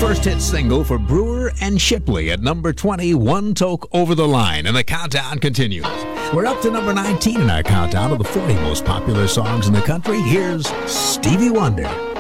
first hit single for Brewer and Shipley at number 20, One Toke Over the Line, and the countdown continues. We're up to number 19 in our countdown of the 40 most popular songs in the country. Here's Stevie Wonder.